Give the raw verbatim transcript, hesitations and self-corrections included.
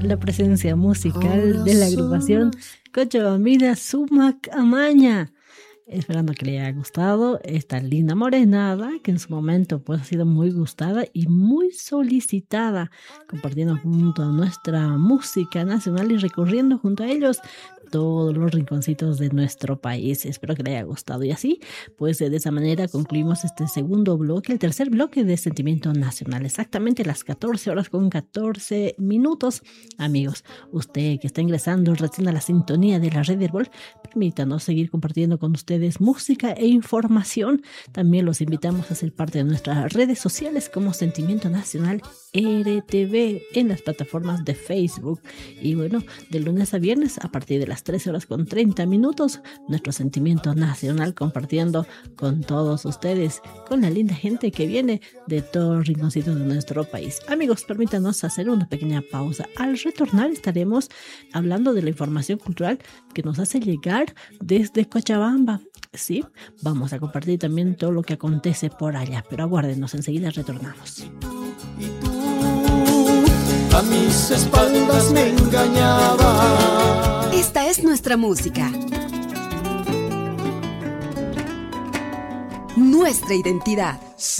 la presencia musical de la agrupación cochabambina Sumac Amaña. Esperando que le haya gustado esta linda morenada que en su momento pues ha sido muy gustada y muy solicitada, compartiendo junto a nuestra música nacional y recorriendo junto a ellos todos los rinconcitos de nuestro país. Espero que le haya gustado. Y así, pues de esa manera concluimos este segundo bloque, el tercer bloque de Sentimiento Nacional. Exactamente las catorce horas con catorce minutos. Amigos, usted que está ingresando recién a la sintonía de la Red Herbol, permítanos seguir compartiendo con ustedes música e información. También los invitamos a ser parte de nuestras redes sociales como Sentimiento Nacional R T V en las plataformas de Facebook. Y bueno, de lunes a viernes a partir de las trece horas con treinta minutos, nuestro Sentimiento Nacional compartiendo con todos ustedes, con la linda gente que viene de todos los rinconcitos de nuestro país. Amigos, permítanos hacer una pequeña pausa. Al retornar estaremos hablando de la información cultural que nos hace llegar desde Cochabamba. Sí, vamos a compartir también todo lo que acontece por allá, pero aguárdenos, enseguida retornamos. Y tú, a mis espaldas me engañabas. Esta es nuestra música, nuestra identidad.